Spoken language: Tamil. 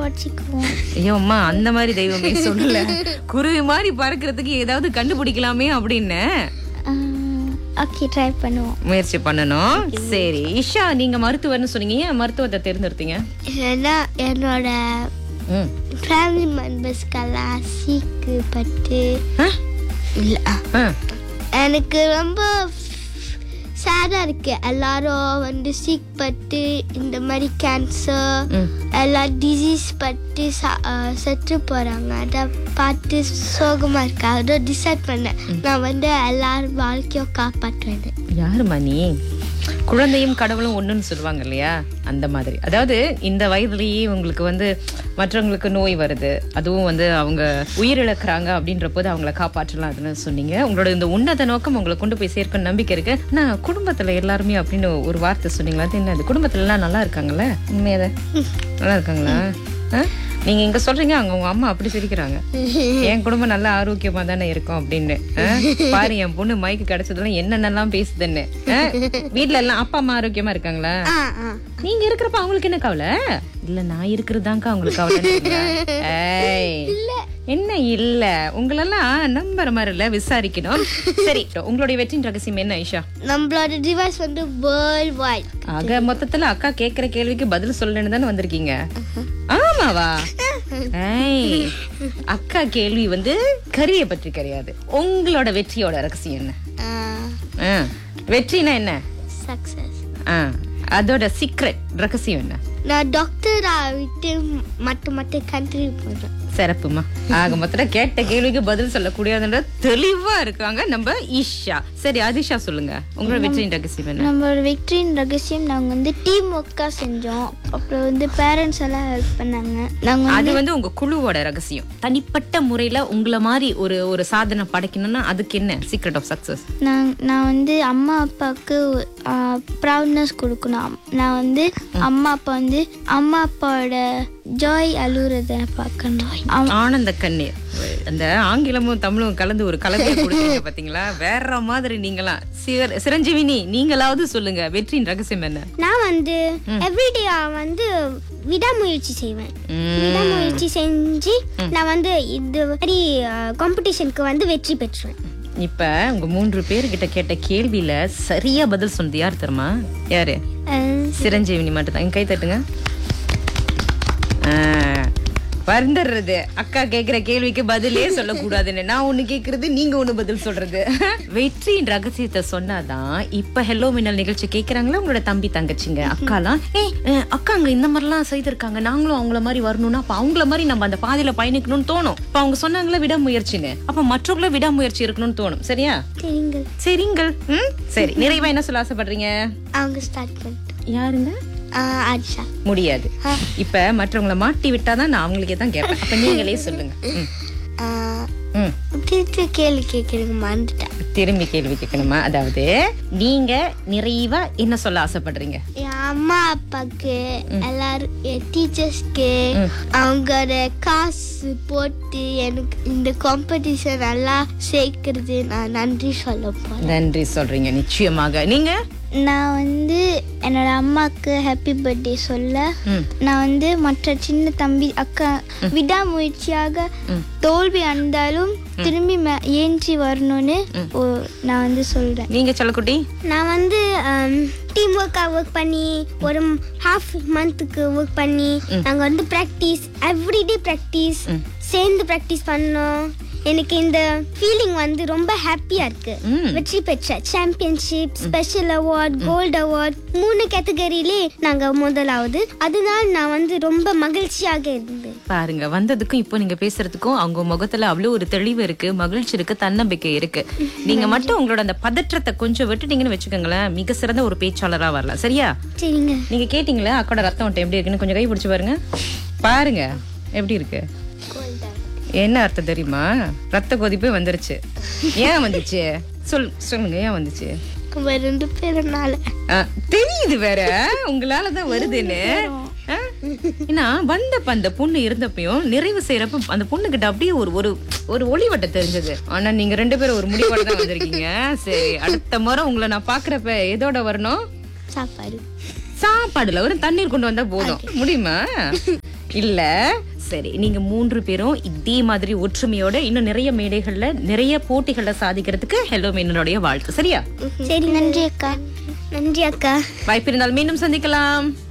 உடச்சிக்குவோம். ஐயோ அம்மா, அந்த மாதிரி தெய்வமே சொல்லல. குருவி மாதிரி பறக்கிறதுக்கு ஏதாவது கண்டுபிடிக்கலாமே அப்படின்னு ஓகே, ட்ரை பண்ணுவோம். முயற்சி பண்ணணும். சரி இஷா, நீங்க மருத்துவர்னு சொன்னீங்க, ஏன் மருத்துவத்தை தேர்ந்தெடுத்தீங்க? ஏன்னா என்னோட ஃபேமிலி மெம்பர்ஸ்க்கெல்லாம் சீக்கு பட்டு இல்லை, எனக்கு ரொம்ப சேடா இருக்கு. எல்லாரும் சீக் பட்டு இந்த மாதிரி கேன்சர் எல்லா டிசீஸ் பட்டு செத்து போறாங்க. அதை பார்த்து சோகமா இருக்கு. அதோட டிசைட் பண்ணேன், நான் எல்லாரும் வாழ்க்கையும் காப்பாற்றுவேன். யாருமா நீ? குழந்தையும் கடவுளும் ஒண்ணுன்னு சொல்லுவாங்க இல்லையா, அந்த மாதிரி. அதாவது இந்த வயதுலயே உங்களுக்கு மற்றவங்களுக்கு நோய் வருது, அதுவும் அவங்க உயிரிழக்கிறாங்க அப்படின்ற போது அவங்களை காப்பாற்றலாம் அதுன்னு சொன்னீங்க. உங்களோட இந்த உன்னத நோக்கம் உங்களை கொண்டு போய் சேர்க்க நம்பிக்கை இருக்கு. நான் குடும்பத்துல எல்லாருமே அப்படின்னு ஒரு வார்த்தை சொன்னீங்களா, அது என்னது? குடும்பத்துல எல்லாம் நல்லா இருக்காங்கல்ல? உண்மையாதான் நல்லா இருக்காங்களா? நீங்க இங்க சொல்றீங்க, அங்க உங்க அம்மா அப்படி சிரிக்கிறாங்க. என் குடும்பம் நல்ல ஆரோக்கியமா தானே இருக்கும் அப்படின்னு. பாரு, என் பொண்ணு மைக்கு கிடைச்சதுல என்னென்னலாம் பேசுதுன்னு. வீட்டுல எல்லாம் அப்பா அம்மா ஆரோக்கியமா இருக்காங்களா? நீங்க இருக்கிறப்ப அவங்களுக்கு என்ன கவலை? இல்ல, நான் இருக்கிறதுதாங்க அவங்களுக்கு கவலை. என்ன இல்ல, உங்களெல்லாம் நம்புற மாதிரி இல்ல, விசாரிக்கணும். சரி, உங்களுடைய வெற்றியின் ரகசியம் என்ன ஐஷா? நம்மளோட டிவைஸ் வேர்ல்ட் வைட். ஆக மொத்தத்துல அக்கா கேக்குற கேள்விக்கு பதில் சொல்லணும்னு தானே வந்திருக்கீங்க. ஆமாவா? அக்கா கேள்வி கரிய பற்றி கிடையாது. உங்களோட வெற்றியோட ரகசியம் என்ன? வெற்றினா என்ன? சக்சஸ். அதோட சீக்ரெட் ரகசியம் என்ன? நான் டாக்டரா விட்டு மத்த கண்ட்ரி போறேன். சிறப்புமா. ஆக மொத்தத்துல கேட்ட கேள்விக்கு பதில் சொல்லக்கூடியதுன்ற தெளிவா இருக்காங்க நம்ம ஈஷா. சரி அதிஷா, சொல்லுங்க உங்களோட வெற்றியின் ரகசியம் என்ன? நம்மளோட வெற்றியின் ரகசியம், நாங்க டீம் ஒர்க்கா செஞ்சோம். அப்புறம் பேரண்ட்ஸ் எல்லாம் ஹெல்ப் பண்ணாங்க. நாங்க அது உங்க குழுவோட ரகசியம். தனிப்பட்ட முறையில உங்களை மாதிரி ஒரு சாதனை படைக்கணும்னா அதுக்கு என்ன சீக்ரெட் ஆஃப் சக்சஸ்? நான் அம்மா அப்பாவுக்கு ப்ரௌட்னஸ் கொடுக்கணும். நான் அம்மா அப்பா அம்மா அப்பாவோட ஜாய் அழுறத பார்க்கணும். ஆனந்த கண்ணீர். அந்த ஆங்கிலமும் தமிழும் கலந்து ஒரு கலவையை கொடுத்தீங்க பாத்தீங்களா, வேற மாதிரி. நீங்களா சிரஞ்சீவினி, நீங்களாவது சொல்லுங்க வெற்றியின் ரகசியம் என்ன? நான் எவ்ரிடே விடாமுயற்சி செய்வேன். விடாமுயற்சி செஞ்சு நான் இது மாதிரி காம்படிஷனுக்கு வெற்றி பெற்றுவேன். இப்ப உங்க 3 பேர்கிட்ட கேட்ட கேள்வியில சரியா பதில் சொன்னது யார் தெரியுமா? யாரு? சிரஞ்சீவினி மட்டும் தான். கை தட்டுங்க. வருந்துடுறது, அக்கா கேக்குற கேள்விக்கு பதிலே சொல்லக்கூடாதுன்னு. நான் ஒண்ணு கேக்குறது, நீங்க ஒண்ணு பதில் சொல்றது. வெற்றியின் ரகசியத்தை சொன்னாதான். இப்ப ஹெலோ மின்னல் நிகழ்ச்சி கேக்குறாங்களா உங்களோட தம்பி தங்கச்சிங்க அக்காலாம், அக்கா அங்க இந்த மாதிரி எல்லாம் செய்திருக்காங்க, நாங்களும் அவங்கள மாதிரி வரணும்னா அப்ப அவங்கள மாதிரி நம்ம அந்த பாதையில பயணிக்கணும்னு தோணும். இப்ப அவங்க சொன்னாங்களா விடாமுயற்சின்னு, அப்ப மற்றவங்கள விடாமுயற்சி இருக்கணும்னு தோணும். சரியா? சரிங்க. சரி, நிறைவா என்ன சொல்ல ஆசைப்படுறீங்க? அவங்க ஸ்டார்ட் பண்ணிட்டு. யாருங்க? முடியாது. இப்ப மற்றவங்களை மாட்டி விட்டாதான் நான் அவங்களுக்கே தான் கேட்பேன். அப்ப நீங்களே சொல்லுங்க. கேள்வி கேட்கணுமா? திரும்பி கேள்வி கேட்கணுமா? அதாவது நீங்க நிறைவா என்ன சொல்ல ஆசைப்படுறீங்க? அம்மா அப்பாக்கு, எல்லாரும் டீச்சர்ஸ்க்கு அவங்களோட காசு போட்டு எனக்கு இந்த காம்படிஷன் எல்லாம் சேர்க்கறது நான் நன்றி சொல்ல போறேன். நன்றி சொல்றீங்க, நிச்சயமாக. நீங்க? நான் என்னோட அம்மாக்கு ஹாப்பி பர்த்டே சொல்ல, நான் மற்ற சின்ன தம்பி அக்கா விடாமுயற்சியாக தோல்வி அடைந்தாலும் திரும்பி ஏஞ்சி வரணும்னு நான் சொல்றேன். நீங்க சொல்லக்குட்டி? நான் டீம் ஒர்க் பண்ணி ஒரு ஹாஃப் மந்த்துக்கு ஒர்க் பண்ணி நாங்க பிராக்டிஸ், எவ்ரிடே பிராக்டிஸ், சேர்ந்து பிராக்டிஸ் பண்ணோம். எனக்கு இந்த ஃபீலிங் ரொம்ப ஹாப்பியா இருக்கு. வெற்றி பெற்ற championship, special award, gold award 3 கேட்டகரியிலே நாங்க முதலாவது. அதனால நான் ரொம்ப மகிழ்ச்சியாக இருந்தேன். பாருங்க, வந்ததுக்கும் இப்போ நீங்க பேசுறதுக்கும் அவங்க முகத்துல அவ்வளவு ஒரு தெளிவு இருக்கு, மகிழ்ச்சி இருக்கு, தன்னம்பிக்கை இருக்கு. நீங்க மட்டும் உங்களோட அந்த பதற்றத்தை கொஞ்சம் விட்டுட்டீங்கன்னு வச்சுக்கோங்களேன், மிக சிறந்த ஒரு பேச்சாளரா வரலாம். சரியா? சரிங்க. நீங்க கேட்டீங்களா அக்கோட ரத்தம் ஓட்டம் எப்படி இருக்குன்னு? கொஞ்சம் கை பிடிச்சு பாருங்க. பாருங்க எப்படி இருக்கு. என்ன அர்த்தம் தெரியுமா? ரத்த கொதிப்பே வந்துருச்சு. ஏன் வந்துச்சு? சொல்லுங்க, ஏன் வந்துச்சு? 2 பேருனால. தெரியுது வேற, உங்களாலதான் வருதுன்னு. ஏன்னா வந்தப்ப அந்த பொண்ணு இருந்தப்பயும் நிறைவு செய்யறப்ப அந்த பொண்ணு கிட்ட அப்படியே ஒரு ஒளிவட்ட தெரிஞ்சது. ஆனா நீங்க 2 பேரும் ஒரு முடிவோட தான் வந்திருக்கீங்க. சரி, அடுத்த முறை உங்களை நான் பாக்குறப்ப எதோட வரணும்? சாப்பாடுல ஒரு தண்ணீர் கொண்டு வந்தா போதும். முடியுமா? இல்ல சரி, நீங்க 3 பேரும் இதே மாதிரி ஒற்றுமையோட இன்னும் நிறைய மேடைகள்ல நிறைய போட்டிகள்ல சாதிக்கிறதுக்கு ஹலோ மீனனுடைய வாழ்த்து. சரியா? சரி, நன்றி அக்கா. நன்றி அக்கா. வாய்ப்பு இருந்தால் மீண்டும் சந்திக்கலாம்.